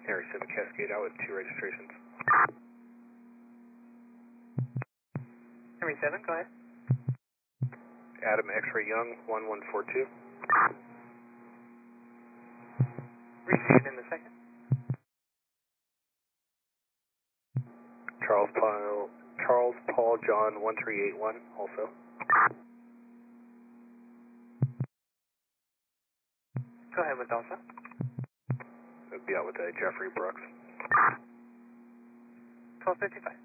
Harry 7 Cascade out with 2 registrations. Henry 7, go ahead. Adam X-Ray Young 1142. Received in the second. Charles Paul John 1381 also. Go ahead with Delta. It'll be out with Jeffrey Brooks. 1255.